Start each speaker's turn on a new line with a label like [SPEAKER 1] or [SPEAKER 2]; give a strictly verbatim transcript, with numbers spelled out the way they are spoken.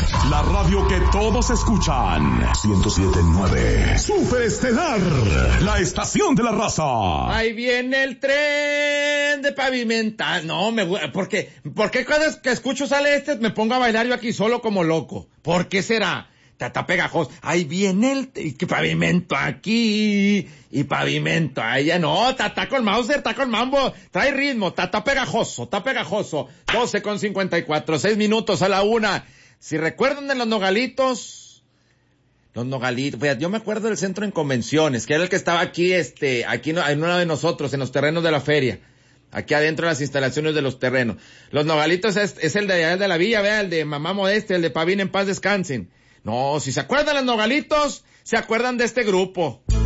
[SPEAKER 1] La radio que todos escuchan. ciento siete punto nueve. Superestelar. La estación de la raza.
[SPEAKER 2] Ahí viene el tren de pavimentar. No, me porque, porque cada vez que escucho sale este, me pongo a bailar yo aquí solo como loco. ¿Por qué será? Tata pegajoso. Ahí viene el t- pavimento aquí y pavimento allá. No, tata con Mauser, está con mambo. Trae ritmo, tata pegajoso, está pegajoso. doce con cincuenta y cuatro, seis minutos a la una. Si recuerdan de los Nogalitos, los Nogalitos, fíjate, yo me acuerdo del centro en convenciones, que era el que estaba aquí, este, aquí en uno de nosotros, en los terrenos de la feria. Aquí adentro de las instalaciones de los terrenos. Los Nogalitos es, es el de, el de la villa, vea, el de Mamá Modeste, el de Pavín en paz descansen. No, si se acuerdan los Nogalitos, se acuerdan de este grupo.